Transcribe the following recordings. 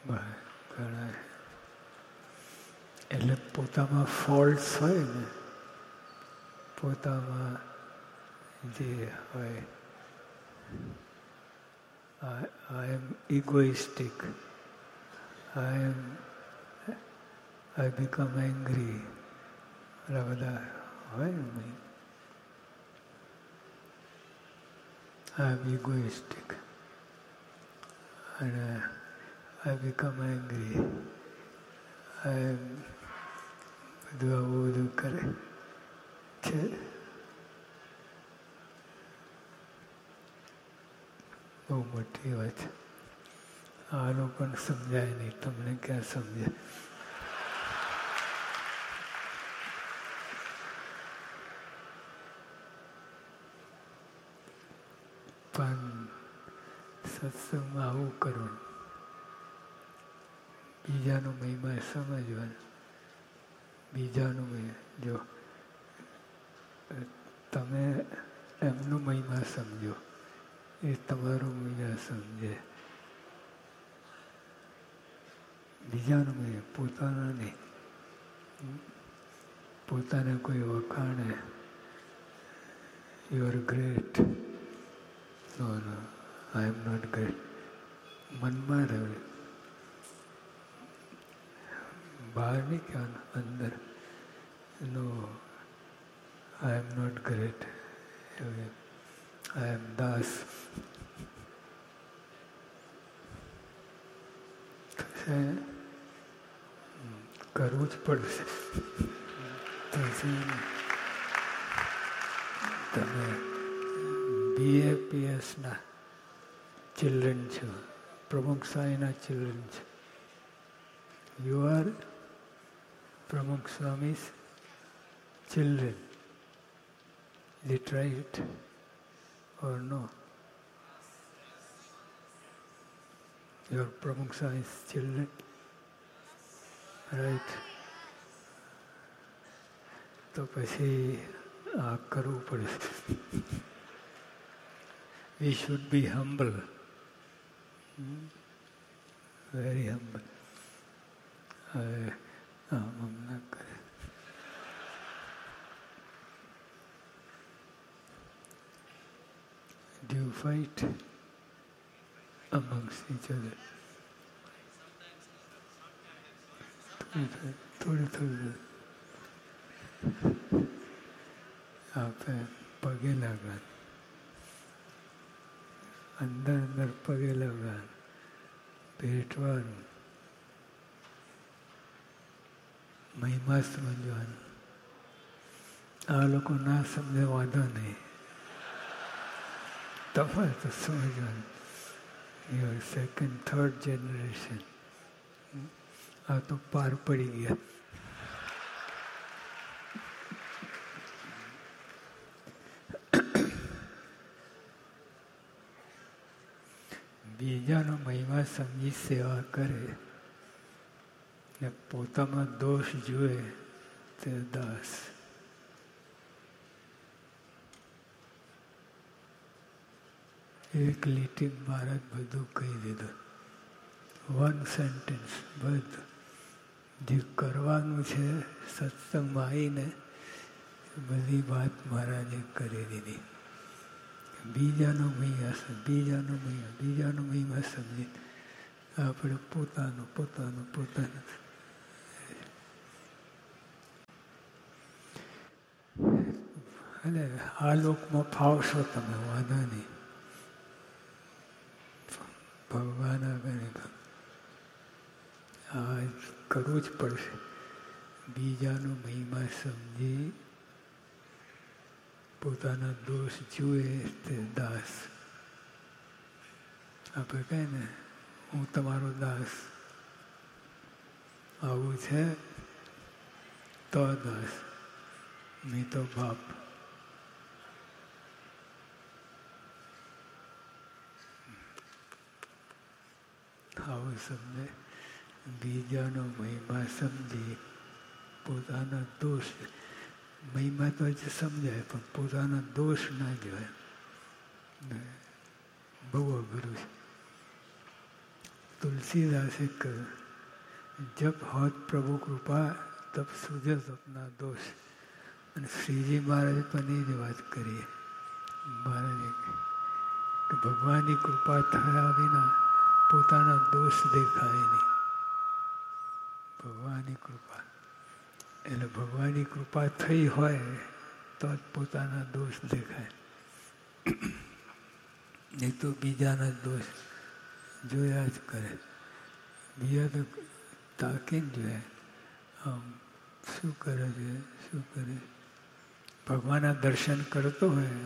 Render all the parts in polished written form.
ઘણા એટલે પોતામાં ફોલ્ટ્સ હોય ને, પોતામાં જે હોય, I am egoistic, I become angry, બધા હોય ને, I am egoistic and I become angry, I am બધું આવું બધું કરે છે. બહુ મોટી વાત છે. આનું પણ સમજાય નહીં, તમને ક્યાં સમજાય? પણ સત્સંગમાં આવું કરવું, બીજાનો મહિમા સમજવાનો. બીજાનો મહિમા, જો તમે એમનો મહિમા સમજો, એ તમારો મહિમા સમજે. બીજાનો મહિમા, પોતાના નહીં. પોતાને કોઈ વખાણે, you are great, no no I am not great, મનમાં રહે, બહાર નહીં કહેવાનું, અંદર. નો, આઈ એમ નોટ ગ્રેટ, આઈ એમ દાસ. કરવું જ પડશે. તમે BAPSના ચિલ્ડ્રન છો, પ્રમુખ સ્વામીના ચિલ્ડ્રન છો. યુ આર પ્રમુખ સ્વામી's children. Is it right or no? You are Pramukh Swami's children, right? તો પછી આ કરવું પડશે. We should be humble, very humble. આમ ના કરે. Do you fight amongst each other? થોડું આપણે પગે લાગવાનું, અંદર પગે લાગવાનું, ભેટવાનું, મહિમા સમજવાનું. આ લોકો ના સમજે વાંધો નહીં, તમારે તો સમજવાનું. You second third generation. આ તો પાર પડી ગયા. બીજાનો મહિમા સમજી સેવા કરે ને પોતામાં દોષ જુએ તે દાસ. એક લીટી મહારાજ બધું કહી દીધું. વન સેન્ટેન્સ બધું જે કરવાનું છે સત્સંગમાં આવીને બધી વાત મહારાજે કરી દીધી. બીજાનો મહિમા સમજી આપણે પોતાનું. એટલે આ લોકમાં ફાવશો તમે, વાંધો નહીં. ભગવાન આગળ આ કરવું જ પડશે. બીજાનો મહિમા સમજી પોતાના દોષ જુએ તે દાસ. આપણે કહે ને, હું તમારો દાસ. આવું છે તો દાસ, નહીં તો બાપ. આવું સમજે. બીજાનો મહિમા સમજી પોતાના દોષ, મહિમા તો જ સમજાય પણ પોતાના દોષ ના જોવાય. બહુ અઘરું છે. तुलसीदासे કહ્યું, જપ હોત પ્રભુ કૃપા તપ સુજત અપના દોષ. અને શ્રીજી મહારાજે પણ એ જ વાત કરીએ. મહારાજે કે ભગવાનની કૃપા થયા વિના પોતાના દોષ દેખાય નહીં. ભગવાનની કૃપા એટલે ભગવાનની કૃપા થઈ હોય તો જ પોતાના દોષ દેખાય. નહીં તો બીજાના દોષ જોયા જ કરે. બીજા તો તાકીને જોઈએ આમ શું કરે છે, શું કરે. ભગવાનના દર્શન કરતો હોય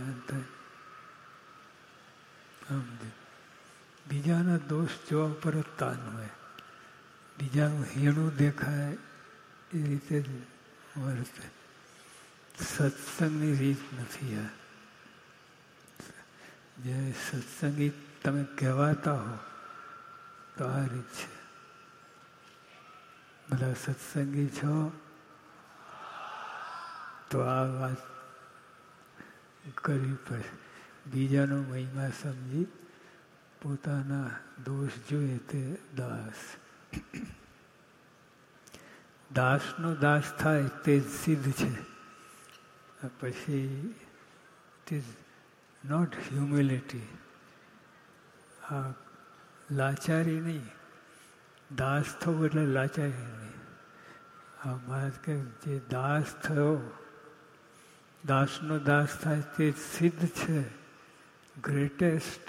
આમ બીજાના દોષ જોવા પર જ તાન હોય. બીજાનું હીણું દેખાય એ રીતે જ વર્તે. સત્સંગની રીત નથી આ. જે સત્સંગી તમે કહેવાતા હો તો આ રીત છે. બધા સત્સંગી છો તો આ વાત કરવી પડે. બીજાનો મહિમા સમજી પોતાના દોષ જોઈએ તે દાસ. દાસનો દાસ થાય તે જ સિદ્ધ છે. પછી ઇટ ઇઝ નોટ હ્યુમિલિટી. આ લાચારી નહીં. દાસ થવું એટલે લાચારી નહીં. આ મહારાજ કહે જે દાસ થયો, દાસનો દાસ થાય તે સિદ્ધ છે, ગ્રેટેસ્ટ.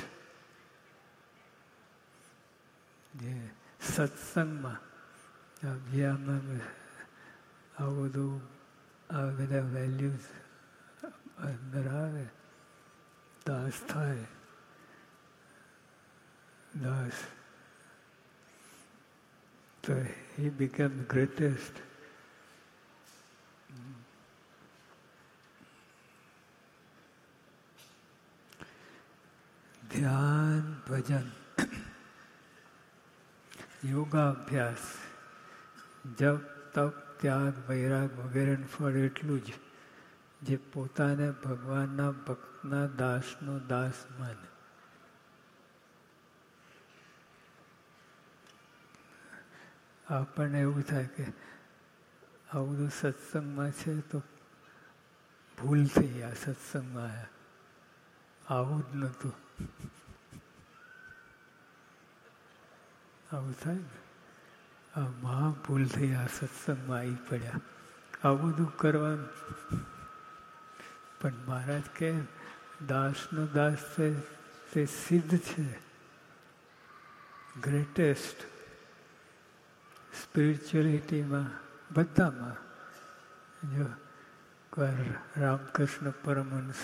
જે સત્સંગમાં જે આમાં આવું બધું આ બધા વેલ્યુઝ અંદર આવે, દાસ થાય, દાસ તો he became greatest. ધ્યાન, ભજન, યોગાભ્યાસ, જપ, તપ, ત્યાગ, વૈરાગ વગેરેનું ફળ એટલું જ જે પોતાને ભગવાનના ભક્તના દાસનો દાસ માને. આપણને એવું થાય કે આવું બધું સત્સંગમાં છે તો ભૂલ થઈ. આ સત્સંગમાં આવ્યા આવું જ નહોતું. આવું થાય ને, આ મહા ભૂલ થઈ. આ સત્સંગમાં આવી પડ્યા આવું બધું કરવાનું. પણ મહારાજ કે દાસનો દાસ છે તે સિદ્ધ છે, ગ્રેટેસ્ટ. સ્પિરિચ્યુઅલિટીમાં બધામાં. જો રામકૃષ્ણ પરમહંસ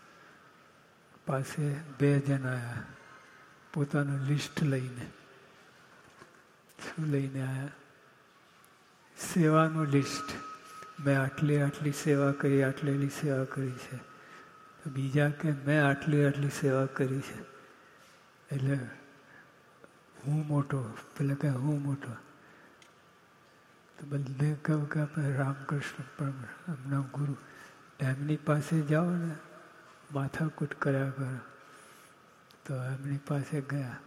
પાસે 2 જણ આવ્યા પોતાનું લિસ્ટ લઈને. શું લઈને આવ્યા? સેવાનું લિસ્ટ. મેં આટલી સેવા કરી, આટલી સેવા કરી છે. તો બીજા કે મેં આટલી સેવા કરી છે. એટલે હું મોટો, પેલા કે હું મોટો. તો બધે કહું કે આપણે રામકૃષ્ણ પરમહંસ એમના ગુરુ, એમની પાસે જાઓ ને માથાકૂટ કર્યા કરો. તો એમની પાસે ગયા.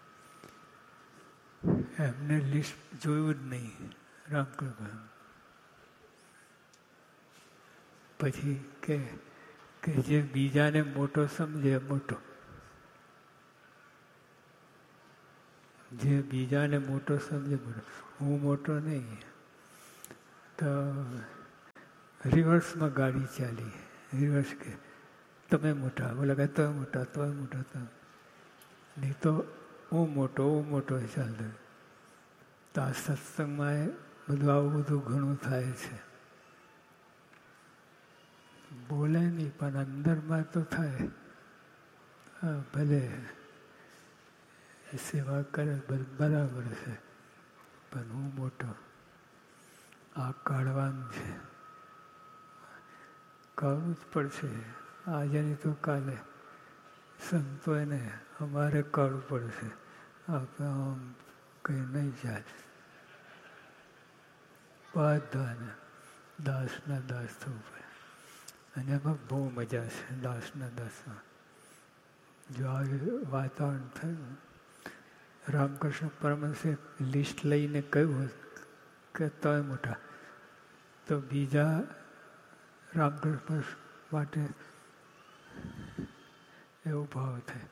એમને લિસ્ટ જોયું જ નહીં રામકૃષ્ણ. પછી કે જે બીજાને મોટો સમજે મોટો, જે બીજાને મોટો સમજે મોટો, હું મોટો નહીં. તો રિવર્સમાં ગાડી ચાલી. રિવર્સ કે તમે મોટા, બોલે કે તમે મોટા, તોય મોટા, તમે નહીં તો હું મોટો ચાલતો. તો આ સત્સંગમાં બધું આવું બધું ઘણું થાય છે. બોલે નહીં પણ અંદરમાં તો થાય. હા ભલે સેવા કરે બરાબર છે, પણ હું મોટો. આ કાઢવાનું છે, કાઢવું જ પડશે. આજે નહીં તો કાલે સંતોને અમારે કાઢવું પડશે. આપણે આમ કંઈ નહીં ચાલે. બધાને દાસના દાસ થવું પડે. અને એમાં બહુ મજા છે દાસના દાસમાં. જો આ વાતાવરણ થયું રામકૃષ્ણ પરમહંસે લિસ્ટ લઈને કહ્યું કે તમે મોટા, તો બીજા રામકૃષ્ણ માટે એવો ભાવ થાય.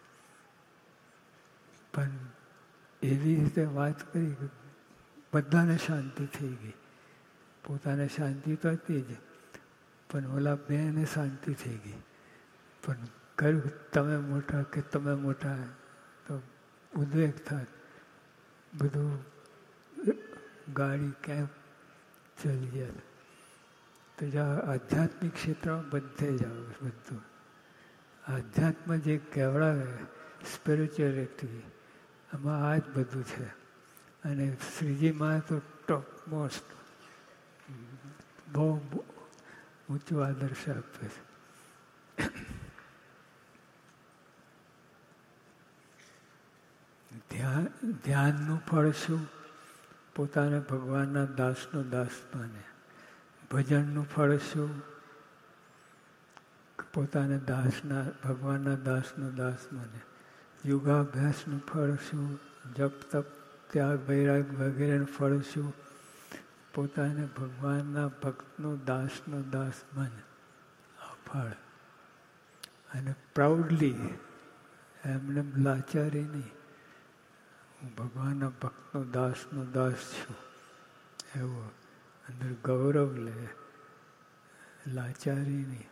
પણ એવી રીતે વાત કરી કે બધાને શાંતિ થઈ ગઈ. પોતાને શાંતિ તો હતી જ, પણ ઓલા બેને શાંતિ થઈ ગઈ. પણ કહ્યું તમે મોટા કે તમે મોટા, તો ઉદ્વેગ થાય. બધું ગાડી ક્યાં ચલી જાય. તો જ્યાં આધ્યાત્મિક ક્ષેત્રમાં બધે જાઓ. બધું આધ્યાત્મ જે કહેવડાવે સ્પિરિચ્યુઅલિટી, એમાં આ જ બધું છે. અને શ્રીજીમાં તો ટોપ મોસ્ટ, બહુ ઊંચું આદર્શ આપે છે. ધ્યાનનું ફળ શું? પોતાને ભગવાનના દાસનો દાસ માને. ભજનનું ફળ શું? પોતાને ભગવાનના દાસનો દાસ માને. યોગાભ્યાસનું ફળ શું? જપ તપ ત્યાગ વૈરાગ વગેરેનું ફળ શું? પોતાને ભગવાનના ભક્તનો દાસનો દાસ માને. આ ફળ. અને પ્રાઉડલી, એમને લાચારી નહીં, હું ભગવાનના ભક્તનો દાસનો દાસ છું, એવો અંદર ગૌરવ લે, લાચારી નહીં.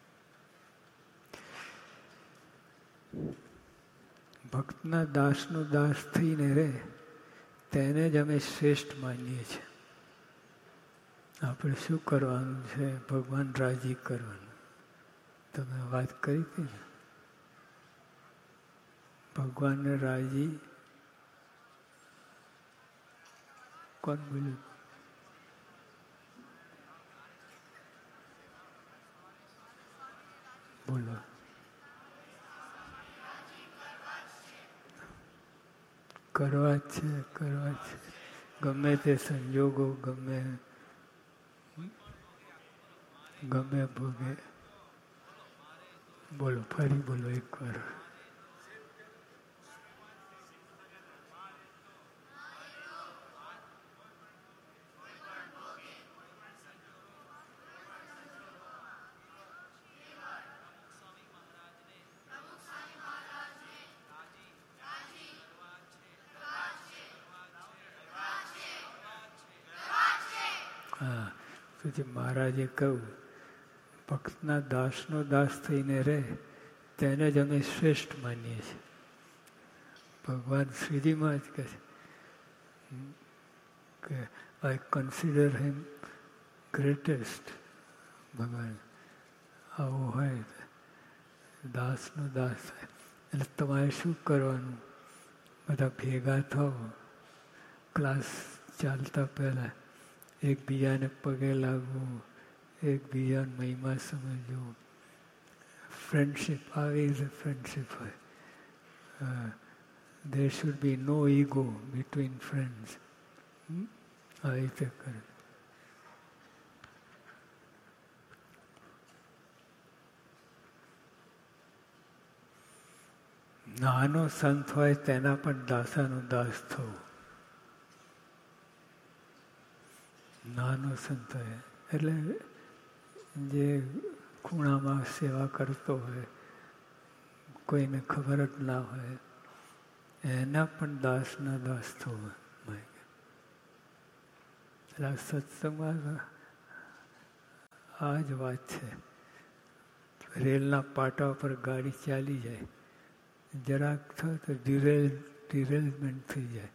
ભક્તના દાસનો દાસ થઈને રહે, તેને જ અમે શ્રેષ્ઠ માનીએ છીએ. આપણે શું કરવાનું છે? ભગવાન રાજી કરવાનું. તમે વાત કરી હતી ને, ભગવાનને રાજી કોણ બોલ્યું? બોલો. કરવા જ છે, કરવા જ છે. ગમે તે સંજોગો, ગમે ભોગે. બોલો, ફરી બોલો એકવાર. હા, પછી મહારાજે કહ્યું, ભક્તના દાસનો દાસ થઈને રહે, તેને જ અમે શ્રેષ્ઠ માનીએ છીએ. ભગવાન શ્રીજીમાં જ કહે છે કે આઈ કન્સિડર હિમ ગ્રેટેસ્ટ. ભગવાન આવું હોય, દાસનો દાસ થાય. એટલે તમારે શું કરવાનું? બધા ભેગા થાવ, ક્લાસ ચાલતા પહેલાં એકબીજાને પગે લાગવું, એકબીજાનો મહિમા સમજવો. ફ્રેન્ડશીપ, આવી રીતે ફ્રેન્ડશીપ હોય. there should be no ego between friends. આવી રીતે કરે. નાનો સંત હોય તેના પણ દાસાનો દાસ થવું. નાનો સંત હોય એટલે જે ખૂણામાં સેવા કરતો હોય, કોઈને ખબર જ ના હોય, એના પણ દાસના દાસ થવું. એટલે આ સત્સંગમાં આ જ વાત છે. રેલના પાટા પર ગાડી ચાલી જાય, જરાક થાય તો ડિરેલમેન્ટ થઈ જાય.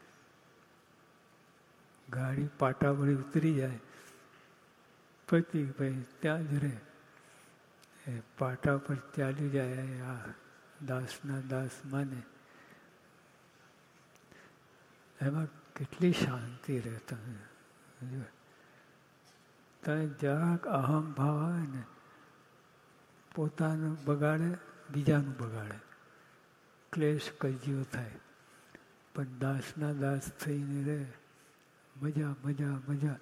ગાડી પાટા વળી ઉતરી જાય, પછી ભાઈ ત્યાં જ રહે. એ પાટા પર ચાલી જાય, આ દાસના દાસ માને. એમાં કેટલી શાંતિ રહે. તમે જરાક અહમ ભાવ આવે ને, પોતાનું બગાડે, બીજાનું બગાડે, ક્લેશ કજિયો થાય. પણ દાસના દાસ થઈને રહે, મજા મજા મજા.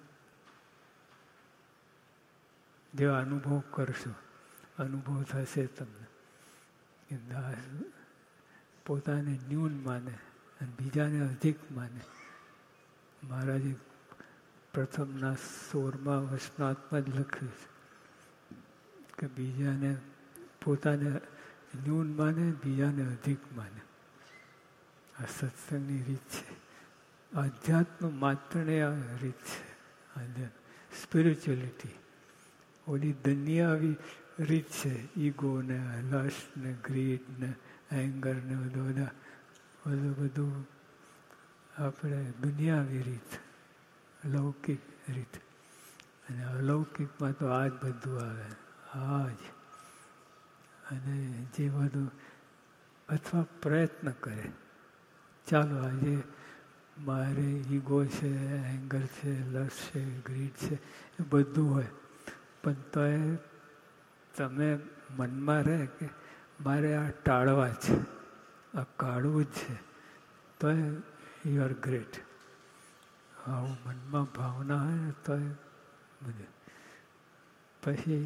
જે અનુભવ કરશો, અનુભવ થશે તમને કે દાસ પોતાને ન્યૂન માને અને બીજાને અધિક માને. મહારાજે પ્રથમના 16મા વચનાત્મા જ લખ્યું છે કે બીજાને પોતાને ન્યૂન માને, બીજાને અધિક માને. આ સત્સંગની રીત છે. અધ્યાત્મ માત્રને આ રીત છે. સ્પિરિચ્યુઅલિટી ઓલી દુનિયાવી રીત છે. ઈગો ને લસ્ટ ને ગ્રીડ ને એંગર ને બધું આપણે દુનિયાવી રીત, લૌકિક રીત. અને અલૌકિકમાં તો આ જ બધું આવે. આ જ. અને જે બધું અથવા પ્રયત્ન કરે, ચાલો આજે મારે ઈગો છે, એંગર છે, લસ છે, ગ્રીડ છે, એ બધું હોય, પણ તો એ તમે મનમાં રહે કે મારે આ ટાળવા છે, આ કાઢવું જ છે, તો યુ આર ગ્રેટ. આવું મનમાં ભાવના હોય ને તો એ બધું. પછી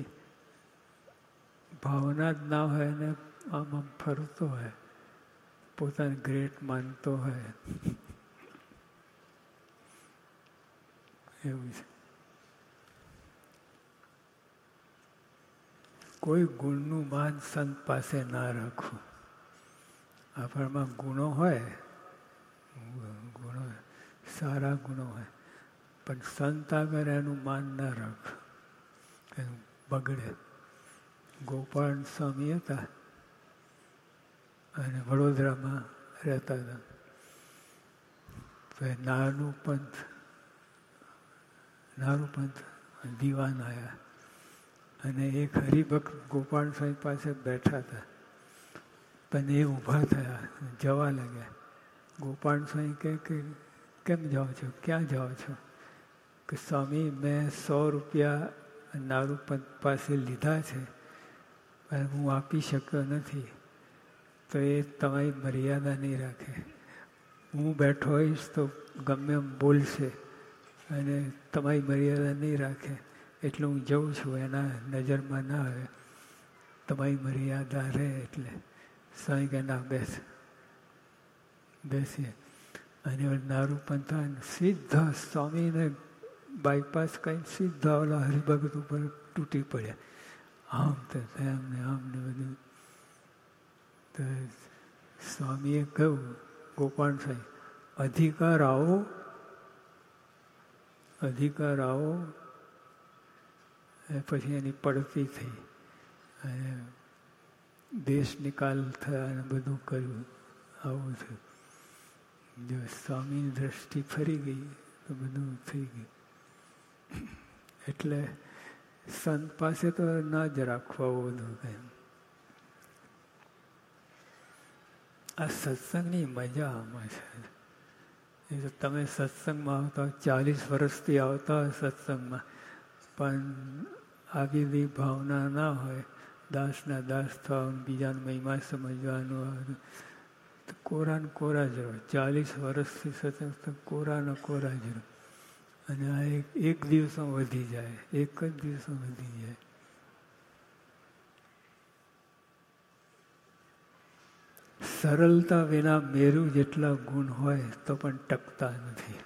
ભાવના જ ના હોય ને આમ ફરતો હોય, પોતાને ગ્રેટ માનતો હોય, એવું છે. કોઈ ગુણનું માન સંત પાસે ના રાખવું. આપણામાં ગુણો હોય, ગુણો સારા ગુણો હોય, પણ સંત આગળ એનું માન ના રાખવું, એનું બગડે. ગોપાલ સ્વામી હતા અને વડોદરામાં રહેતા હતા. તો નાનું પંથ દીવાન આવ્યા અને એક હરિભક્ત ગોપાલ સ્વામી પાસે બેઠા હતા. પણ એ ઊભા થયા, જવા લાગ્યા. ગોપાલ સ્વામી કહે કે કેમ જાઓ છો, ક્યાં જાઓ છો? કે સ્વામી મેં 100 રૂપિયા નારૂપંત પાસે લીધા છે, પણ હું આપી શક્યો નથી, તો એ તમારી મર્યાદા નહીં રાખે. હું બેઠો હોઈશ તો ગમે એમ બોલશે અને તમારી મર્યાદા નહીં રાખે, એટલે હું જઉં છું, એના નજરમાં ના આવે, તમારી મર્યાદા રહે એટલે. સ્વામી કે ના બેસીએ. અને નારૂપંથ સીધા સ્વામીને બાયપાસ કરીને સીધા ઓલા હરિભગત ઉપર તૂટી પડ્યા. આમ તો તેમ ને આમ ને બધું. તો સ્વામીએ કહ્યું, ગોપાલ સ્વામી, અધિકાર આવો. પછી એની પડતી થઈ અને દેશ નિકાલ થયા અને બધું કર્યું. આવું થયું. જો સ્વામીની દ્રષ્ટિ ફરી ગઈ તો બધું થઈ ગયું. એટલે સંત પાસે તો ના જ રાખવા બધું કંઈ. આ સત્સંગની મજા આમાં છે. એ તો તમે સત્સંગમાં આવતા 40 વર્ષથી આવતા હોય સત્સંગમાં, પણ આવી બધી ભાવના ના હોય, દાસના દાસ થવાનું, બીજાનો મહિમા સમજવાનું, કોરા ને કોરા જ રહો. 40 વર્ષથી સત્સંગ કોરા જ રહો. અને આ એક દિવસમાં વધી જાય, એક જ દિવસમાં વધી જાય. સરળતા વિના મેરુ જેટલા ગુણ હોય તો પણ ટકતા નથી.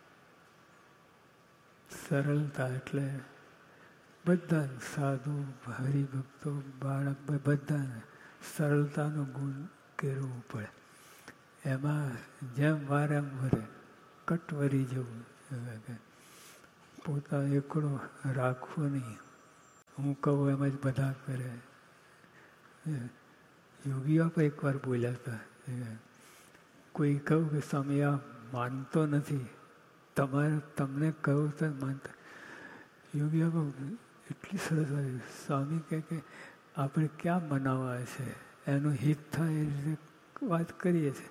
સરળતા એટલે બધા સાધુ, હરિભક્તો, બાળક, બધાને સરળતાનો ગુણ કેળવવું પડે. એમાં જેમ વારે એમ વરે, કટવરી જવું. પોતા એકડો રાખવો નહીં. હું કહું એમ જ બધા કરે. યોગીઓ પણ એકવાર બોલ્યા હતા, કોઈ કહું કે સ્વામી આ માનતો નથી, તમને કહું તો માનતા. યોગીઓ એટલી સરસ સ્વામી કહે કે આપણે ક્યાં મનાવવા છે, એનું હિત થાય એ રીતે વાત કરીએ છીએ.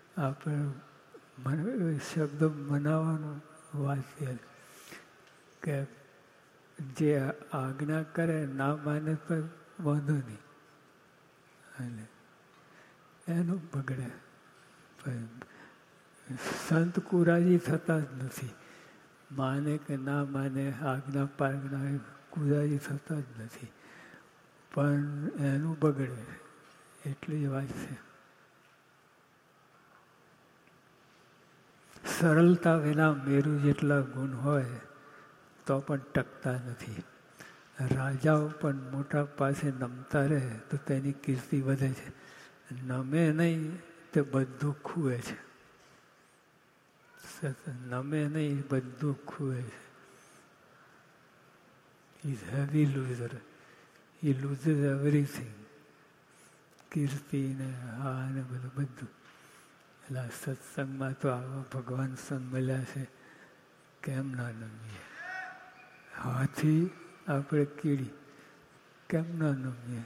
આપણે શબ્દ મનાવવાનો વાત કે જે આજ્ઞા કરે ના માને તો વાંધો નહીં, અને એનું બગડે. સંત કુરાજી થતા જ નથી. માને કે ના માને, આજ્ઞા પાજ્ઞા કુરાજી થતા જ નથી, પણ એનું બગડે. એટલી જ વાત છે. સરળતા વિના મેરુ જેટલા ગુણ હોય તો પણ ટકતા નથી. રાજાઓ પણ મોટા પાસે નમતા રહે તો તેની કીર્તિ વધે છે. નમે નહીં તે બધું ખુએ છે. નમે નહીં બધું ખુએ છે. Is heavy loser. He loses everything. કીર્તિ ને હા ને બધું. એટલે સત્સંગમાં તો આવા ભગવાન સંગ મળ્યા છે, કેમ ના નમીએ. હાથી આપણે કીડી, કેમ ના નમીએ.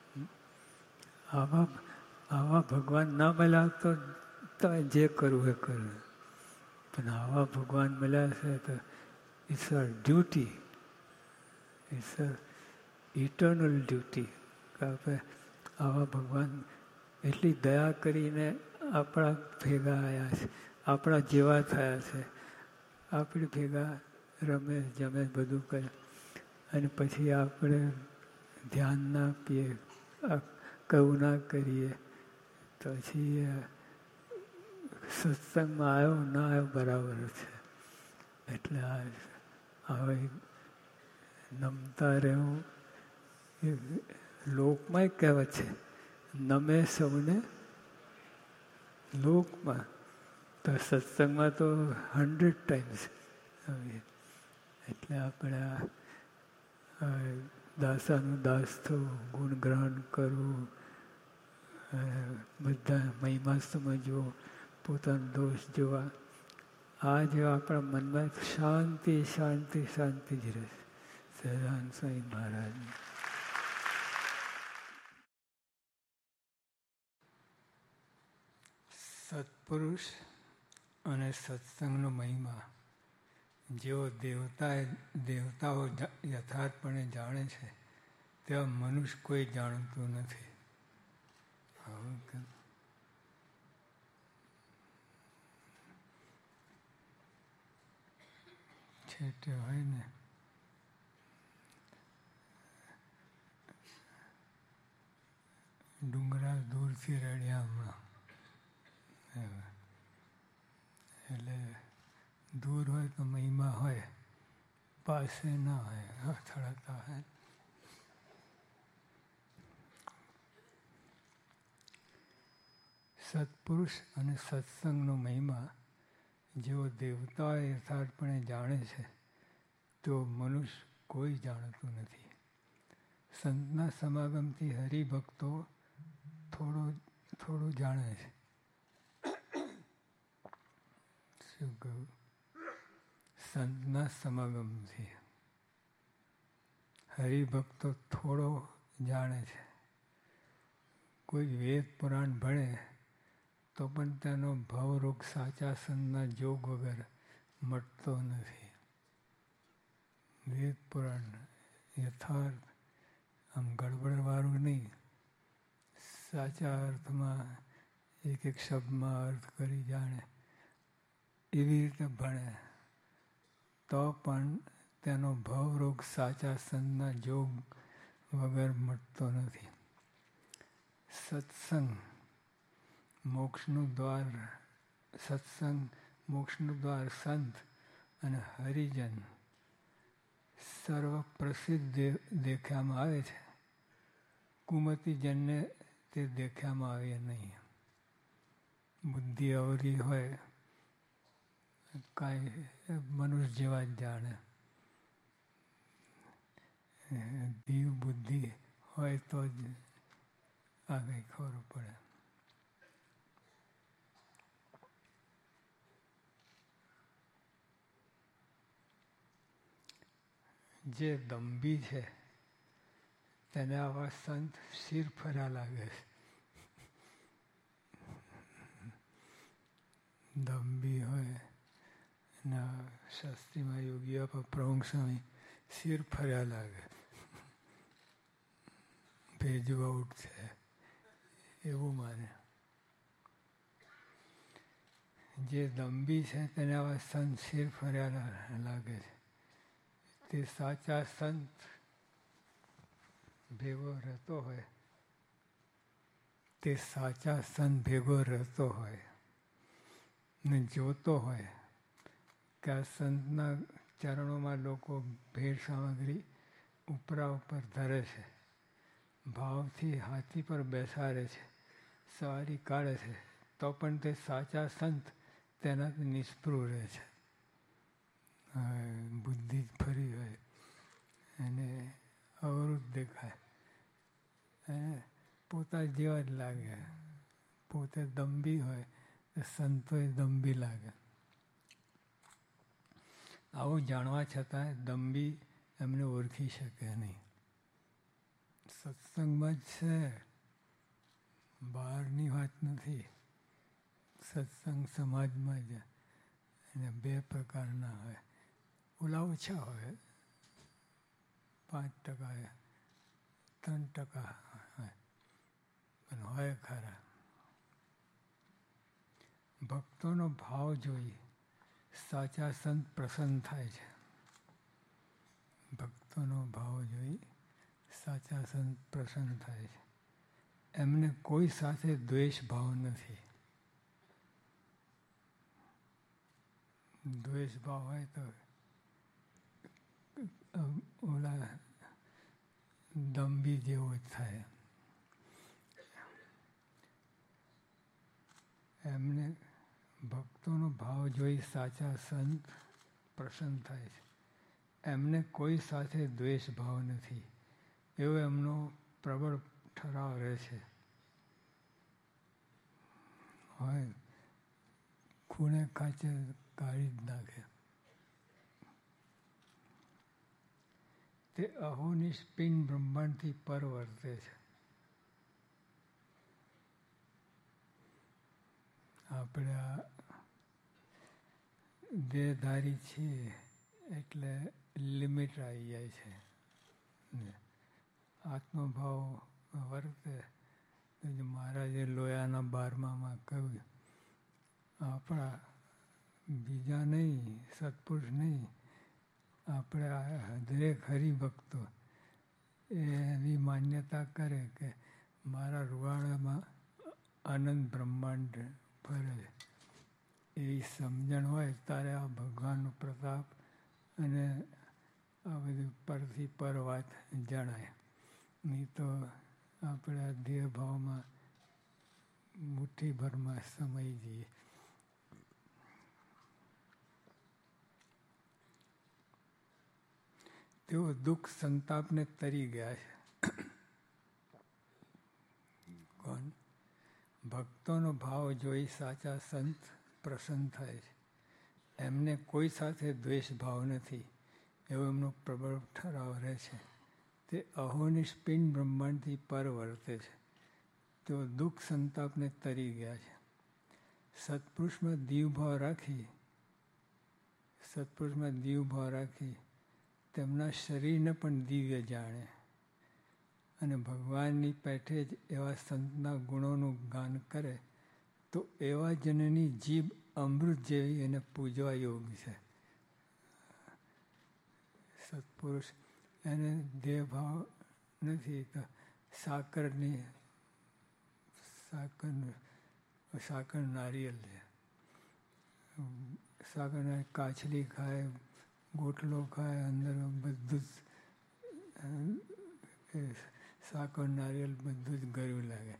આવા ભગવાન ના મળ્યા તો તમે જે કરવું એ કરવું, પણ આવા ભગવાન મળ્યા છે તો it's a duty, it's a eternal duty. આપણે આવા ભગવાન એટલી દયા કરીને આપણા ભેગા આવ્યા છે, આપણા જેવા થયા છે, આપણી ભેગા રમે જમે બધું કરે, અને પછી આપણે ધ્યાન ના આપીએ, કહું ના કરીએ, તો પછી સત્સંગમાં આવ્યો ના આવ્યો બરાબર છે. એટલે હવે નમતા રહેવું એ લોકમાં કહેવત છે, નમે સૌને લોકમાં. તો સત્સંગમાં તો 100 ટાઈમ્સ. એટલે આપણે દાસાનું દાસ થવું, ગુણગ્રહણ કરવું, બધા મહિમા સમજવો, પોતાનો દોષ જોવા, આ જો આપણા મનમાં શાંતિ શાંતિ શાંતિ જ રહે. સહજાનંદ સ્વામી મહારાજ. સત્પુરુષ અને સત્સંગનો મહિમા જેઓ દેવતાઓ યથાર્થપણે જાણે છે તેવા મનુષ્ય કોઈ જાણતું નથી. છેટે હોય ને ડુંગરા દૂરથી રડ્યા હમણાં. એટલે દૂર હોય તો મહિમા હોય, પાસે ના હોય, અથડાતા હોય. સત્પુરુષ અને સત્સંગનો મહિમા જેઓ દેવતાઓ યથાર્થપણે જાણે છે તેઓ મનુષ્ય કોઈ જાણતું નથી. સંતના સમાગમથી હરિભક્તો થોડું જાણે છે. શું કહ્યું? સંતના સમાગમથી હરિભક્તો થોડો જાણે છે. કોઈ વેદ પુરાણ ભણે તો પણ તેનો ભવરોગ સાચા સંતના જોગ વગર મટતો નથી. વેદ પુરાણ યથાર્થ, આમ ગડબડવાળું નહીં, સાચા અર્થમાં એક એક શબ્દમાં અર્થ કરી જાણે એવી રીતે ભણે તો પણ તેનો ભવરોગ સાચા સંતના જોગ વગર મટતો નથી. સત્સંગ મોક્ષનું દ્વાર. સત્સંગ મોક્ષનું દ્વાર. સંત અને હરિજન સર્વ પ્રસિદ્ધ દેખાવામાં આવે છે. કુમતીજનને તે દેખાવામાં આવે નહીં. બુદ્ધિ અવરી હોય, કાંઈ મનુષ્ય જેવા જ જાણે. દીવ બુદ્ધિ હોય તો જ આ કંઈ ખબર પડે. જે દંભી છે તેને આવા સંત શિર ફર્યા લાગે છે. દંભી હોય અને શાસ્ત્રીમાં યોગી પ્રમુખ સ્વામી શિર ફર્યા લાગે, ભેજુ આઉટ છે એવું માને. જે દંભી છે તેને આવા સંત શિર ફર્યા લાગે છે. તે સાચા સંત ભેગો રહેતો હોય, તે સાચા સંત ભેગો રહેતો હોય ને જોતો હોય કે આ સંતના ચરણોમાં લોકો ભેટ સામગ્રી ઉપરા ઉપર ધરે છે, ભાવથી હાથી પર બેસાડે છે, સવારી કાઢે છે, તો પણ તે સાચા સંત તેનાથી નિષ્પૃહ રહે છે. બુદ્ધિ જ ફરી હોય એને અવરું દેખાય, એને પોતા જેવા જ લાગે. પોતે દંભી હોય તો સંતોય દંભી લાગે. આવું જાણવા છતાં દંભી એમને ઓળખી શકે નહીં. સત્સંગમાં જ છે, બહારની વાત નથી. સત્સંગ સમાજમાં જ એને 2 પ્રકારના હોય. ઓલા ઓછા હોય, 5% 3% હોય, પણ હોય ખરા. ભક્તોનો ભાવ જોઈ સાચા સંત પ્રસન્ન થાય છે. ભક્તોનો ભાવ જોઈ સાચા સંત પ્રસન્ન થાય છે. એમને કોઈ સાથે દ્વેષ ભાવ નથી. દ્વેષ ભાવ હોય તો ઓલા દંભી જેવો જ થાય. એમને ભક્તોનો ભાવ જોઈ સાચા સંત પ્રસન્ન થાય છે. એમને કોઈ સાથે દ્વેષ ભાવ નથી, એવો એમનો પ્રબળ ઠરાવ રહે છે. હોય ખૂણે ખાંચે કાઢી જ નાખે. તે અહોનિશ પિંડ બ્રહ્માંડથી પર વર્તે છે. આપણે આ દેહધારી છીએ એટલે લિમિટ આવી જાય છે. આત્મભાવ વર્તે. મહારાજે લોયાના 12મામાં કહ્યું, આપણા બીજા નહીં, સત્પુરુષ નહીં, આપણે દરેક હરિભક્તો એવી માન્યતા કરે કે મારા રૂવાડામાં આનંદ બ્રહ્માંડ ફરે. એવી સમજણ હોય ત્યારે આ ભગવાનનો પ્રતાપ અને આ બધી પરથી પર વાત જણાય. નહીં તો આપણે આ દેહભાવમાં મુઠ્ઠીભરમાં સમાઈ જઈએ. તેઓ દુઃખ સંતાપને તરી ગયા છે. કોણ? ભક્તોનો ભાવ જોઈ સાચા સંત પ્રસન્ન થાય છે. એમને કોઈ સાથે દ્વેષ ભાવ નથી, એવો એમનો પ્રબળ ઠરાવ રહે છે. તે અહોનિશ પિંડ બ્રહ્માંડથી પર વર્તે છે. તેઓ દુઃખ સંતાપને તરી ગયા છે. સત્પુરુષમાં દીવભાવ રાખી તેમના શરીરને પણ દિવ્ય જાણે અને ભગવાનની પેઠે જ એવા સંતના ગુણોનું ગાન કરે તો એવા જનની જીભ અમૃત જેવી એને પૂજવા યોગ્ય છે. સત્પુરુષ એને દેહભાવ નથી તો સાકર નારિયેલ છે. સાકર કાચલી ખાય, ગોટલો ખાય, અંદર બધું જ સાકર નારિયેલ બધું જ ગળ્યું લાગે.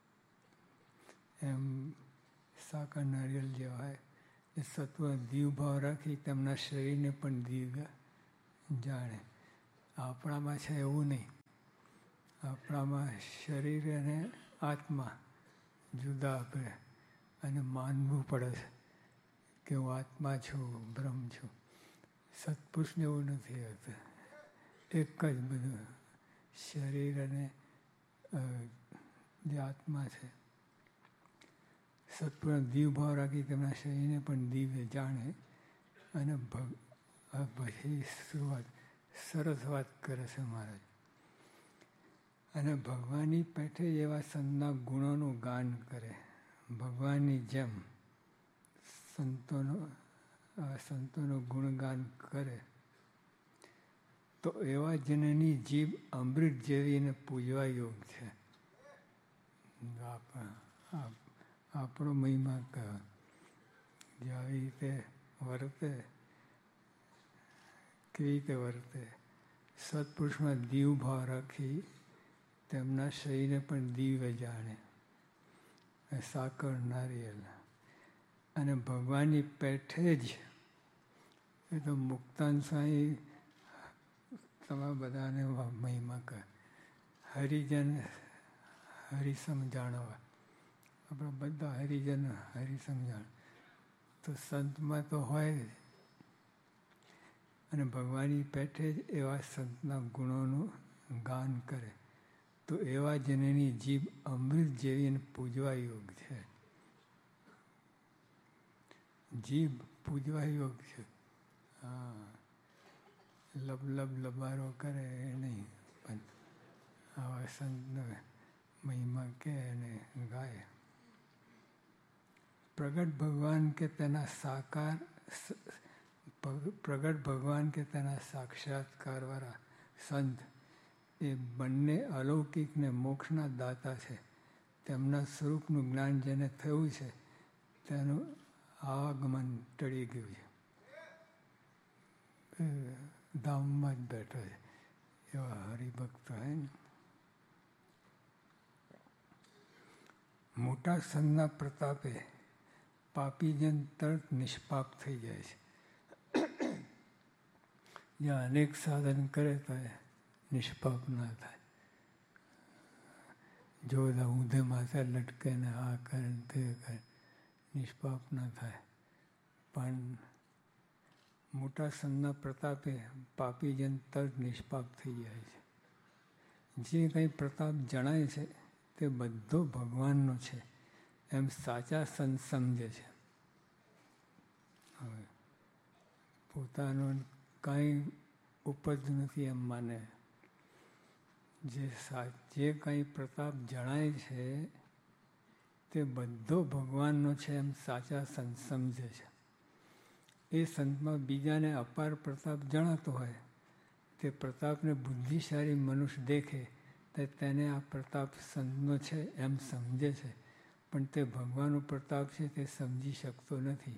એમ સાકર નારિયેલ જેવા એ સત્વ દીવભાવ રાખી તેમના શરીરને પણ દિવ્ય જાણે. આપણામાં છે એવું નહીં. આપણામાં શરીર અને આત્મા જુદા આપણે અને માનવું પડે છે કે હું આત્મા છું, બ્રહ્મ છું. સત્પુરુષને એવું નથી હોતું. એક જ બધું શરીર અને જે આત્મા છે. સત્પુરુષ દીવભાવ રાખી તેમના શરીરને પણ દિવ્ય જાણે અને પછી શરૂઆત સરસ વાત કરે છે મહારાજ. અને ભગવાનની પેઠે એવા સંતના ગુણોનું ગાન કરે. ભગવાનની જેમ સંતોનું ગુણગાન કરે તો એવા જનની જીભ અમૃત જેવી એને પૂજવા યોગ છે. આપણો મહિમા કહે જે આવી રીતે વર્તે કેવી રીતે વર્તે. સત્પુરુષમાં દીવ ભાવ રાખી તેમના શરીરને પણ દિવ્ય જાણે. સાકર નારિયેલ અને ભગવાનની પેઠે જ એ તો મુક્તાન સ્વામી તમારા બધાને મહિમા કહે. હરિજન હરિસમ જાણવા. આપણે બધા હરિજન હરિસમ જાણ તો સંતમાં તો હોય જ. અને ભગવાનની પેઠે જ એવા સંતના ગુણોનું ગાન કરે તો એવા જનની જીભ અમૃત જેવીને પૂજવા યોગ છે. જીભ પૂજવા યોગ છે. હા, લબારો કરે એ નહીં, પણ આવા સંતનો મહિમા કે અને ગાય. પ્રગટ ભગવાન કે તેના સાકાર પ્રગટ ભગવાન કે તેના સાક્ષાત્કારવાળા સંત એ બંને અલૌકિક ને મોક્ષના દાતા છે. તેમના સ્વરૂપનું જ્ઞાન જેને થયું છે તેનું આવાગમન ટળી ગયું છે. ધામમાં જ બેઠો છે એવા હરિભક્ત હોય ને. મોટા સંતના પ્રતાપે પાપીજન તરત નિષ્પાપ થઈ જાય છે. જ્યાં અનેક સાધન કરે તો નિષ્પાપ ના થાય. જો ઊંધે માથે લટકે ને આ કરે ને તે કરે, નિષ્પાપ ના થાય. પણ મોટા સંતના પ્રતાપે પાપીજન તરત નિષ્પાપ થઈ જાય છે. જે કંઈ પ્રતાપ જણાય છે તે બધો ભગવાનનો છે એમ સાચા સંત સમજે છે. હવે પોતાનું કાંઈ ઉપજ નથી એમ માને. જે કંઈ પ્રતાપ જણાય છે તે બધો ભગવાનનો છે એમ સાચા સંત સમજે છે. એ સંતમાં બીજાને અપાર પ્રતાપ જણાતો હોય તે પ્રતાપને બુદ્ધિશાળી મનુષ્ય દેખે તો તેને આ પ્રતાપ સંતનો છે એમ સમજે છે, પણ તે ભગવાનનો પ્રતાપ છે તે સમજી શકતો નથી.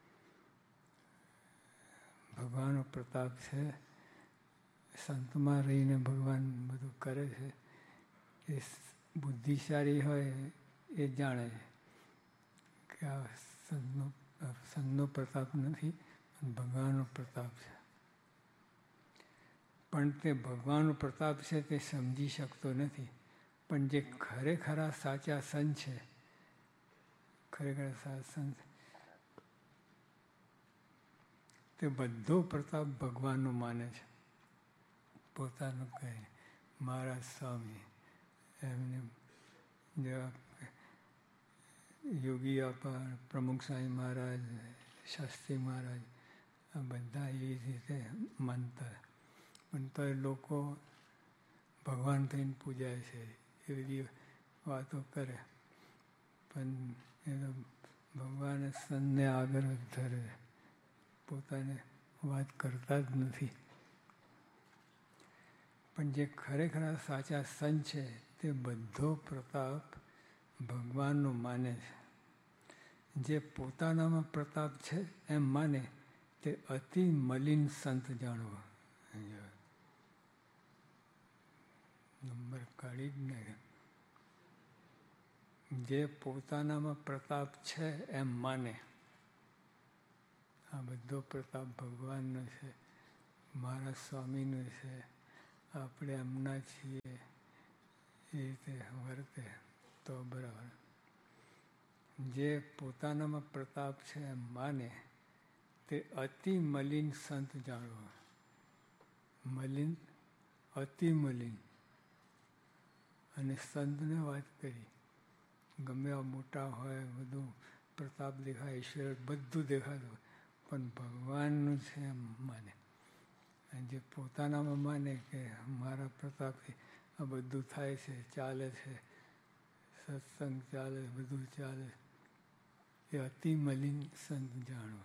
ભગવાનનો પ્રતાપ છે, સંતમાં રહીને ભગવાન બધું કરે છે. એ બુદ્ધિશાળી હોય એ જાણે કે આ સંતનો પ્રતાપ નથી, પણ ભગવાનનો પ્રતાપ છે. પણ તે ભગવાનનો પ્રતાપ છે તે સમજી શકતો નથી. પણ જે ખરેખરા સાચા સંત છે, ખરેખર સાચા સંત તે બધો પ્રતાપ ભગવાનનો માને છે. પોતાનું કહે મહારાજ સ્વામી એમને જેવા યોગી આપા પ્રમુખ સ્વામી મહારાજ, શાસ્ત્રી મહારાજ આ બધા એવી રીતે માનતા. પણ તો એ લોકો ભગવાન થઈને પૂજાય છે એવી વાતો કરે. પણ એ તો ભગવાન સંતને આગળ જ ધરે, પોતાને વાત કરતા જ નથી. પણ જે ખરેખર સાચા સંત છે તે બધો પ્રતાપ ભગવાનનો માને છે. જે પોતાનામાં પ્રતાપ છે એમ માને તે અતિ મલિન સંત જાણવો. નંબર કાઢી જ નહીં. જે પોતાનામાં પ્રતાપ છે એમ માને આ બધો પ્રતાપ ભગવાનનો છે, મારા સ્વામીનો છે, આપણે એમના છીએ એ રીતે વર્તે તો બરાબર. જે પોતાનામાં પ્રતાપ છે એમ માને તે અતિ મલિન સંત જાણવો. મલિન, અતિ મલિન. અને સંતને વાત કરી ગમે આ મોટા હોય બધું પ્રતાપ દેખાય, ઈશ્વર બધું દેખાતું, પણ ભગવાનનું છે એમ માને. અને જે પોતાનામાં માને કે મારા પ્રતાપથી આ બધું થાય છે, ચાલે છે, સત્સંગ ચાલે, બધું ચાલે, એ અતિ મલિન સંત જાણો.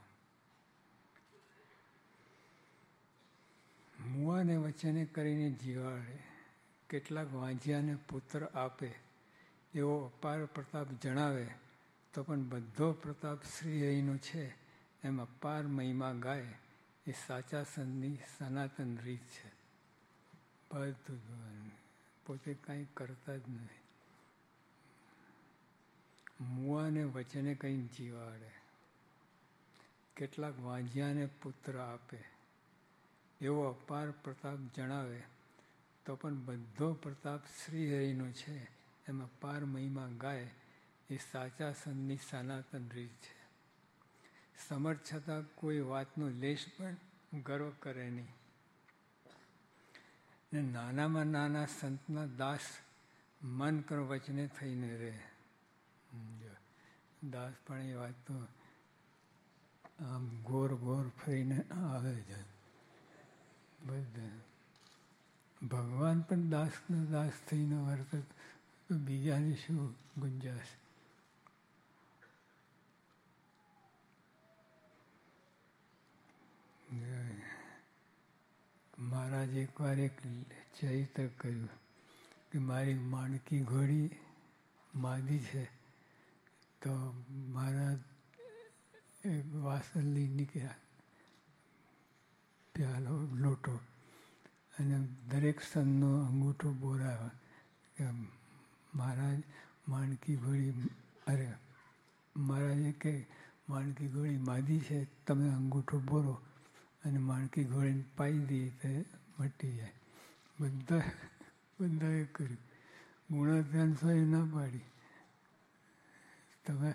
મુવાને વચને કરીને જીવાડે, કેટલાક વાંઝિયાને પુત્ર આપે એવો અપાર પ્રતાપ જણાવે તો પણ બધો પ્રતાપ શ્રીહરિનો છે એમ અપાર મહિમા ગાય એ સાચા સંતની સનાતન રીત છે. બધું પોતે કાંઈ કરતા જ નથી. મુવાને વચને કંઈ જીવાડે, કેટલાક વાંજ્યાને પુત્ર આપે, એવો અપાર પ્રતાપ જણાવે તો પણ બધો પ્રતાપ શ્રીહરિનો છે. એમાં પાર મહિમા ગાય એ સાચા સંતની સનાતન રીત છે. સમર્થ છતાં કોઈ વાતનો લેશ પણ ગર્વ કરે નહીં. ને નાનામાં નાના સંતના દાસ મન કર વચને થઈને રહે. દાસ પણ એ વાત તો આમ ગોર ગોર ફરીને આવે છે. બધા ભગવાન પણ દાસનો દાસ થઈને વર્તે તો બીજાની શું ગુંજાશ. મહારાજ એકવાર એક ચરિત્ર કર્યું કે મારી માણકી ઘોડી માદી છે. તો મહારાજ એક વાસણ લઈ નીકળ્યા, પ્યાલો લોટો, અને દરેક સંતનો અંગૂઠો બોરાવ્યો કે મહારાજ માણકી ઘોડી, અરે મહારાજે કે માણકી ઘોડી માદી છે, તમે અંગૂઠો બોરો અને માણકી ઘોડીને પાઈ દઈએ તો મટી જાય. બધાએ કર્યું. ગુણાત્યાન સ્વામી ના પાડી, તમે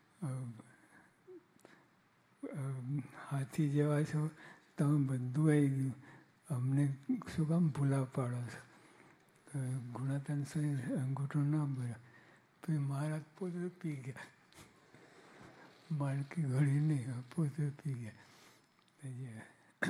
હાથી જેવા છો, તમે બધું આવી ગયું, અમને શું કામ ભૂલા પાડો છો. ગુણાત્યાન સ્વામી અંગૂઠો ના બોલ્યો, પછી મહારાજ પોતે પી ગયા. માણકી ઘડી નહીં, પોતે પી ગયા.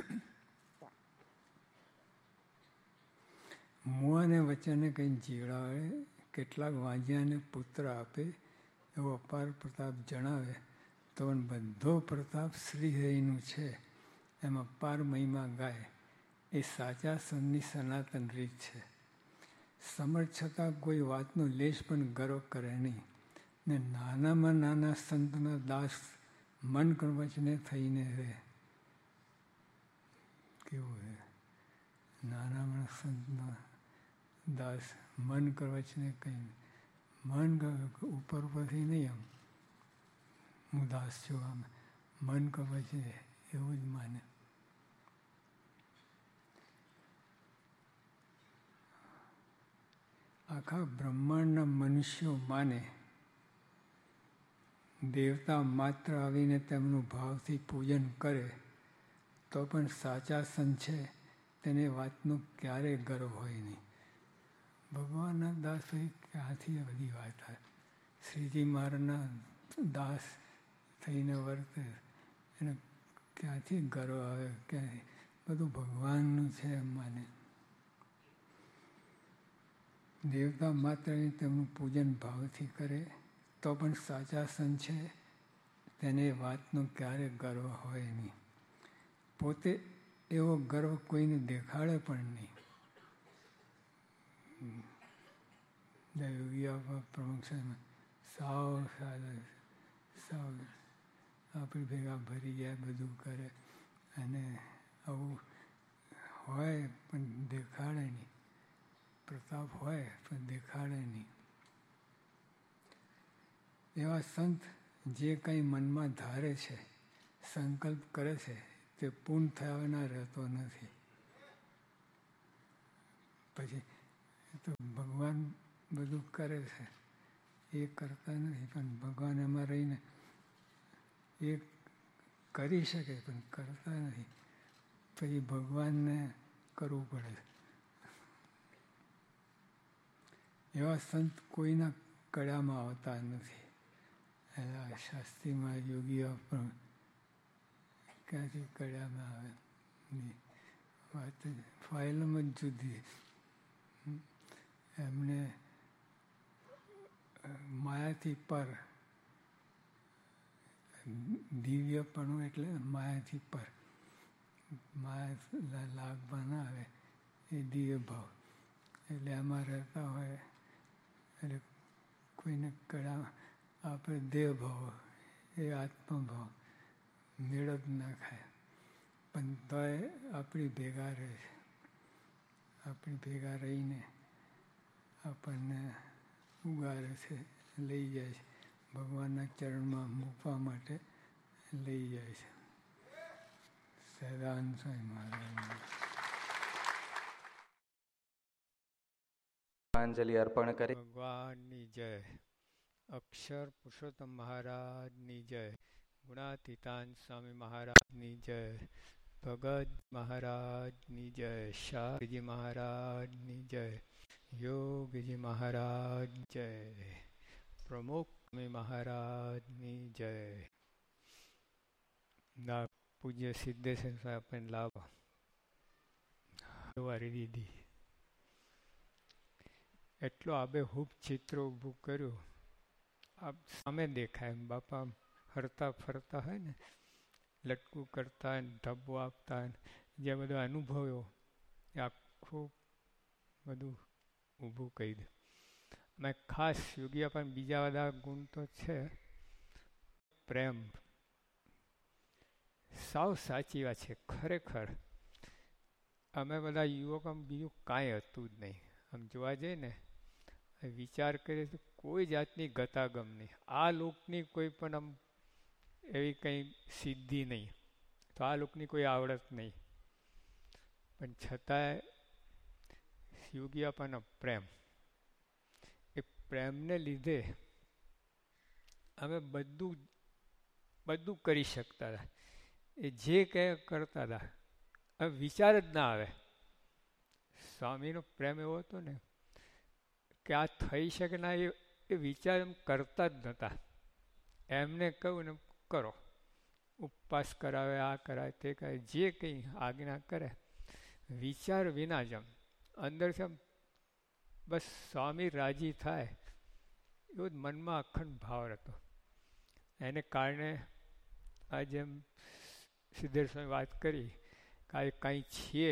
મુવાને વચને કંઈ જીવડાવે, કેટલાક વાંજ્યાને પુત્ર આપે, એવો અપાર પ્રતાપ જણાવે તો પણ બધો પ્રતાપ શ્રીહરિનું છે. એમાં પાર મહિમા ગાય એ સાચા સંતની સનાતન રીત છે. સમર્થ છતાં કોઈ વાતનો લેશ પણ ગર્વ કરે નહીં. ને નાનામાં નાના સંતના દાસ મન કર વચને થઈને રહે. કેવું છે? નાનામાં સંતના દાસ મન કર વચને કંઈ મન ઉપર ઉપરથી નહીં, આમ હું દાસ છું, આમ મન કર વચને એવું જ માને. આખા બ્રહ્માંડના મનુષ્યો માને, દેવતા માત્ર આવીને તેમનું ભાવથી પૂજન કરે તો પણ સાચા સંત છે તેને વાતનું ક્યારેય ગર્વ હોય નહીં. ભગવાનના દાસ પછી ક્યાંથી બધી વાત થાય? શ્રીજી મહારાજના દાસ થઈને વર્તે એને ક્યાંથી ગર્વ આવે? ક્યાંથી? બધું ભગવાનનું છે એમ માને. દેવતા માત્ર તેમનું પૂજન ભાવથી કરે તો પણ સાચા સંત છે તેને વાતનો ક્યારેય ગર્વ હોય નહીં. પોતે એવો ગર્વ કોઈને દેખાડે પણ નહીં. યોગી પ્રમુખ સાવ સાવ આપણી ભેગા ભરી જાય, બધું કરે, અને આવું હોય પણ દેખાડે નહીં. પ્રતાપ હોય પણ દેખાડે નહીં. એવા સંત જે કંઈ મનમાં ધારે છે, સંકલ્પ કરે છે, તે પૂર્ણ થયા વિના રહેતો નથી. પછી તો ભગવાન બધું કરે છે, એ કરતા નથી, પણ ભગવાન એમાં રહીને એ કરી શકે પણ કરતા નથી. પછી ભગવાનને કરવું પડે. એવા સંત કોઈના કળામાં આવતા નથી. શાસ્ત્રીમાં યોગીઓ પણ ક્યાંથી કળામાં આવે? વાત ફાઇલમાં જ જુદી. એમને માયાથી પર, દિવ્યપણું એટલે માયાથી પર, માયા લાગમાં ના આવે એ દિવ્ય ભાવ. એટલે આમાં રહેતા હોય એટલે કોઈને કળા આપણે દેહ ભાવ, એ આત્મભાવ મેળ જ ના ખાય. પણ તોય આપણી ભેગા રહે છે. આપણી ભેગા રહીને આપણને ઉગારે છે, લઈ જાય છે, ભગવાનના ચરણમાં મૂકવા માટે લઈ જાય છે. સહેદાન સ્વામી મહારાજ અંજલિ અર્પણ કરી. ભગવાનની જય. અક્ષર પુરુષોત્તમ મહારાજની જય. ગુણાતીતાન સ્વામી મહારાજની જય. ભગત મહારાજની જય. શાહજી મહારાજની જય. યોગીજી મહારાજ જય. પ્રમુખ સ્વામી મહારાજની જય. ના પૂજ્ય સિદ્ધેશ્વર સાહેબ પણ લાભ વારી દીધી. એટલો આબેહૂબ ચિત્ર ઊભું કર્યું. આપ સામે દેખાય એમ બાપા હરતા ફરતા હોય ને, લટકું કરતા હોય ને, ધબ્બો આપતા હોય ને, જે બધો અનુભવ્યો એ આખું બધું ઊભું કહી દે. મેં ખાસ યોગી પણ બીજા બધા ગુણ તો છે. પ્રેમ સાવ સાચી વાત છે. ખરેખર અમે બધા યુવકોમાં બીજું કાંઈ હતું જ નહીં. આમ જોવા જઈએ ને, વિચાર કરીએ તો કોઈ જાતની ગતાગમ નહીં. આ લોકની કોઈ પણ આમ એવી કંઈ સિદ્ધિ નહીં, તો આ લોકની કોઈ આવડત નહીં, પણ છતાંય યોગી આપણનો પ્રેમ, એ પ્રેમને લીધે અમે બધું કરી શકતા હતા. એ જે કંઈ કરતા હતા હવે વિચાર જ ના આવે. સ્વામીનો પ્રેમ એવો હતો ને કે આ થઈ શકે ના, એ વિચાર એમ કરતા જ નહોતા. એમને કહું ને કરો, ઉપવાસ કરાવે, આ કરાવે, તે કરાવે, જે કંઈ આજ્ઞા કરે વિચાર વિના જ આમ અંદરથી આમ બસ સ્વામી રાજી થાય એવો જ મનમાં અખંડ ભાવ હતો. એને કારણે આ જેમ સિદ્ધેશ્વર સ્વામી વાત કરી કે આ કાંઈ છીએ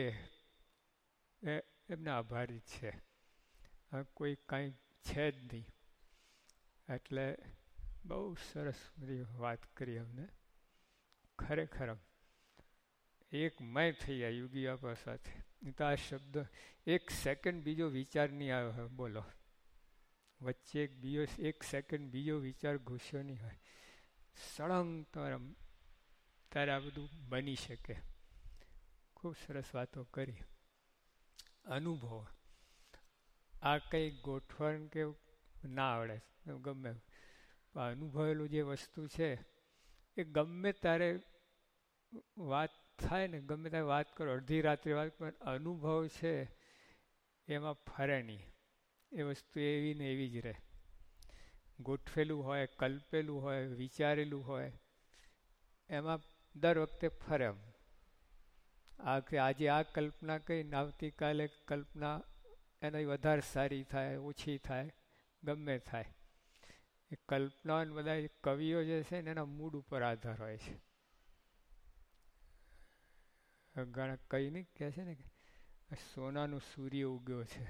એ એમને આભારી છે. કોઈ કાંઈ છે જ નહીં. એટલે બહુ સરસ બધી વાત કરી અમને. ખરેખર એક મય થઈ જાય યોગી આપણા સાથે. તો આ શબ્દ એક સેકન્ડ બીજો વિચાર નહીં આવ્યો હોય, બોલો. વચ્ચે એક સેકન્ડ બીજો વિચાર ઘૂસ્યો નહીં હોય. સળંગ ત્યારે આ બધું બની શકે. ખૂબ સરસ વાતો કરી. અનુભવ આ કંઈ ગોઠવણ કે ના આવડે ગમે, અનુભવેલું જે વસ્તુ છે એ ગમે ત્યારે વાત થાય ને, ગમે ત્યારે વાત કરો, અડધી રાત્રે વાત કરો, અનુભવ છે એમાં ફરે નહીં. એ વસ્તુ એવી ને એવી જ રહે. ગોઠવેલું હોય, કલ્પેલું હોય, વિચારેલું હોય, એમાં દર વખતે ફરે. આજે આ કલ્પના કરીને આવતીકાલે કલ્પના એનાથી વધારે સારી થાય, ઓછી થાય, ગમે થાય. એ કલ્પનાઓ બધા કવિઓ જે છે ને એના મૂડ ઉપર આધાર હોય છે. ઘણા કઈ નહીં કહે છે ને કે સોનાનું સૂર્ય ઉગ્યો છે,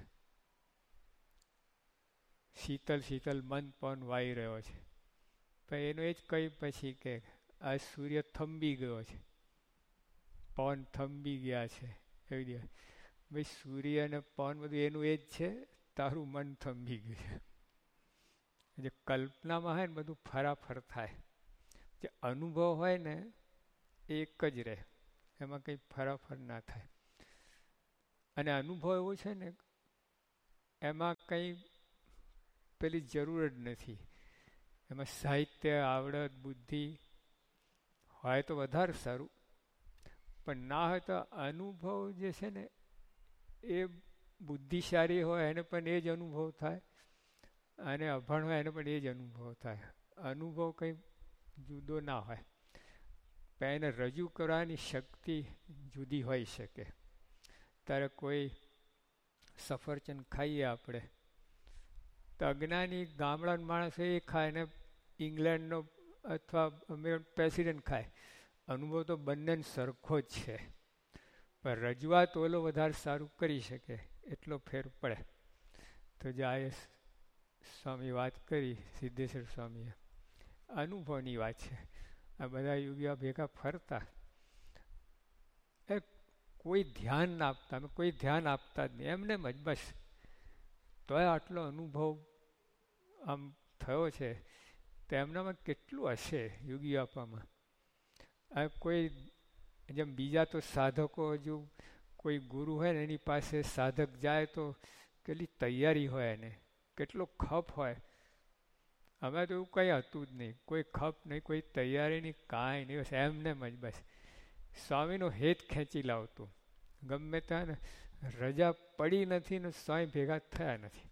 શીતલ શીતલ મન પવન વાઈ રહ્યો છે, પણ એનું એ જ કહી પછી કે આ સૂર્ય થંભી ગયો છે, પવન થંભી ગયા છે. એવી રીતે ભાઈ સૂર્ય અને પવન બધું એનું એ જ છે, તારું મન થંભી ગયું છે. જે કલ્પનામાં હોય ને બધું ફરાફર થાય. જે અનુભવ હોય ને એક જ રહે, એમાં કંઈ ફરાફર ના થાય. અને અનુભવ એવો છે ને એમાં કંઈ પેલી જરૂર જ નથી. એમાં સાહિત્ય, આવડત, બુદ્ધિ હોય તો વધારે સારું, પણ ના હોય તો અનુભવ જે છે ને એ બુદ્ધિશાળી હોય એને પણ એ જ અનુભવ થાય, અને અભણ હોય એને પણ એ જ અનુભવ થાય. અનુભવ કંઈ જુદો ના હોય, પણ એને રજૂ કરવાની શક્તિ જુદી હોઈ શકે. ત્યારે કોઈ સફરચંદ ખાઈએ આપણે તો અજ્ઞાની ગામડાનો માણસ એ ખાય ને ઇંગ્લેન્ડનો અથવા અમેરિકન પ્રેસિડેન્ટ ખાય, અનુભવ તો બંને સરખો જ છે, પણ રજૂઆત ઓલો વધારે સારું કરી શકે એટલો ફેર પડે. તો જે આ સ્વામી વાત કરી, સિદ્ધેશ્વર સ્વામીએ, અનુભવની વાત છે. આ બધા યુગિયા ભેગા ફરતા એ કોઈ ધ્યાન ના આપતા, અમે કોઈ ધ્યાન આપતા જ નહીં, એમને જ બસ. તોય આટલો અનુભવ આમ થયો છે, તો એમનામાં કેટલું હશે યોગી આપવામાં. આ કોઈ જેમ બીજા તો સાધકો, હજુ કોઈ ગુરુ હોય ને એની પાસે સાધક જાય તો કેટલી તૈયારી હોય એને, કેટલો ખપ હોય. અમે તો એવું કંઈ હતું જ નહીં, કોઈ ખપ નહીં, કોઈ તૈયારી નહીં, કાંઈ નહીં, બસ એમને જ બસ. સ્વામીનો હેત ખેંચી લાવતું. ગમે ત્યાં ને રજા પડી નથી ને સ્વામી ભેગા થયા નથી.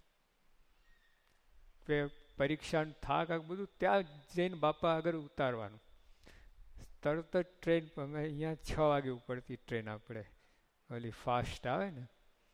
પરીક્ષાનું થાક બધું ત્યાં જઈને બાપા આગળ ઉતારવાનું. તરત જ ટ્રેન, અમે અહીંયા 6 વાગે ઉપડતી ટ્રેન આપણે, ઓલી ફાસ્ટ આવે ને,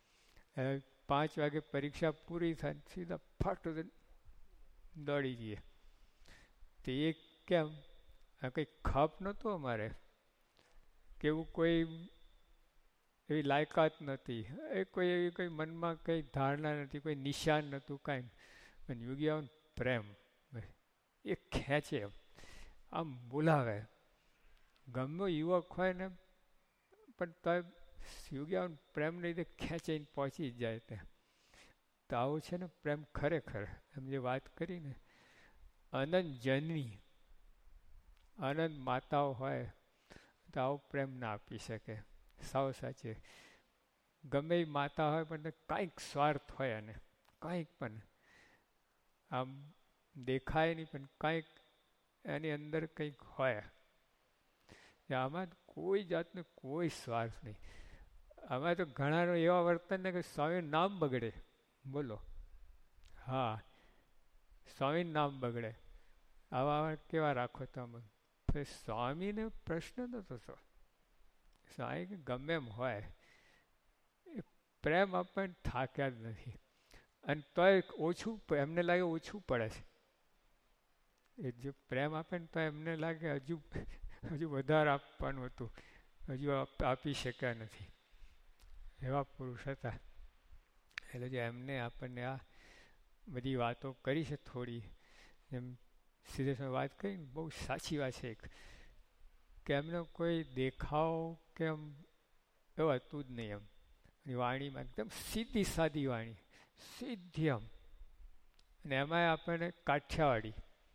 5 વાગે પરીક્ષા પૂરી થાય સીધા ફાટ દોડી જઈએ. તો એ કેમ, આ કંઈ ખપ નહોતો અમારે, કે એવું કોઈ એવી લાયકાત નથી, એ કોઈ એવી કોઈ મનમાં કંઈ ધારણા નથી, કોઈ નિશાન નહોતું, કાંઈ. અને યોગીઓનો પ્રેમ એ ખેંચે, આમ બોલાવે. ગમે યુવક હોય ને પણ તો યોગીઓનો પ્રેમ નહીં તે ખેંચીને પહોંચી જ જાય ત્યાં. તો આવું છે ને પ્રેમ ખરેખર, એમ જે વાત કરી ને, અનંત જનની અનંત માતાઓ હોય તો આવો પ્રેમ ના આપી શકે. સાવ સાચે, ગમે એ માતા હોય પણ કાંઈક સ્વાર્થ હોય, અને કાંઈક પણ આમ દેખાય નહીં પણ કાંઈક એની અંદર કંઈક હોય. આમાં કોઈ જાતનો કોઈ સ્વાર્થ નહીં. આમાં તો ઘણાનો એવા વર્તન ને કે સ્વામીનું નામ બગડે. બોલો, હા, સ્વામીનું નામ બગડે. આવા કેવા રાખો તમે? સ્વામીને પ્રશ્ન નતો થતો. સ્વામી કે ગમે એમ હોય, એ પ્રેમ આપણને થાક્યા જ નથી. અને તોય ઓછું, એમને લાગે ઓછું પડે છે. એ જો પ્રેમ આપે ને તો એમને લાગે હજુ વધારે આપવાનું હતું, હજુ આપી શક્યા નથી. એવા પુરુષ હતા. એટલે જે એમને આપણને આ બધી વાતો કરી છે થોડી, એમ સીધે વાત કરી ને, બહુ સાચી વાત છે એક, કે એમનો કોઈ દેખાવ કે એમ એવું હતું જ નહીં. એમ વાણીમાં એકદમ સીધી સાદી વાણી, સીધી આમ. અને એમાં આપણને કાઠિયાવાડી,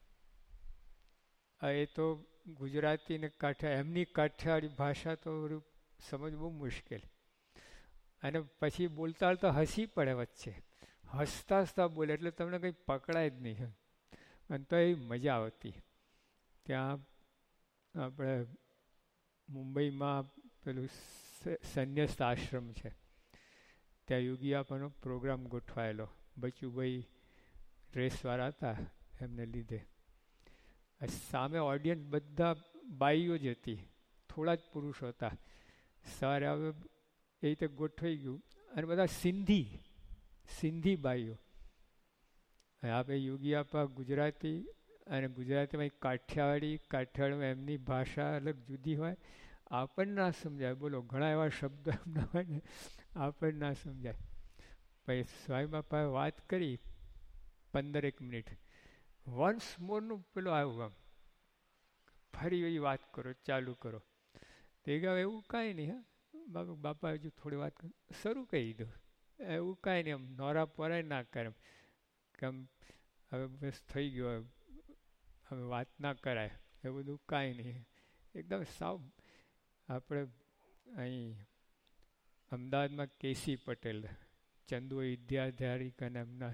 એ તો ગુજરાતી ને એમની કાઠિયાવાડી ભાષા તો સમજ બહુ મુશ્કેલ. અને પછી બોલતા તો હસી પડે વચ્ચે, હસતા હસતા બોલે એટલે તમને કંઈ પકડાય જ નહીં. અને તો એ મજા આવતી. ત્યાં આપણે મુંબઈમાં પેલું સંન્યસ્ત આશ્રમ છે, ત્યાં યોગી આપવાનો પ્રોગ્રામ ગોઠવાયેલો. બચુભાઈ ડ્રેસવાળા હતા, એમને લીધે. સામે ઓડિયન્સ બધા બાઈઓ જ હતી, થોડા જ પુરુષો હતા. સવારે હવે એ રીતે ગોઠવાઈ ગયું, અને બધા સિંધી બાઈઓ. આપણે યોગી આપા ગુજરાતી, અને ગુજરાતીમાં કાઠિયાવાડીમાં એમની ભાષા અલગ જુદી હોય, આપણને ના સમજાય. બોલો, ઘણા એવા શબ્દો એમના હોય ને આપણને ના સમજાય. પછી સ્વામી બાપાએ વાત કરી 15 મિનિટ, વન્સ મોરનું પેલું આવ્યું, આમ ફરી એવી વાત કરો, ચાલુ કરો. તે કહે એવું કાંઈ નહીં, હા બાપા હજુ થોડી વાત શરૂ કરી દીધું, એવું કાંઈ નહીં, આમ નોરા પોરાય ના કરે, કેમ હવે બસ થઈ ગયો, હવે વાત ના કરાય, એ બધું કાંઈ નહીં. એકદમ સાવ આપણે અહીં અમદાવાદમાં કેસી પટેલ, ચંદુ વિદ્યાધારિક અને એમના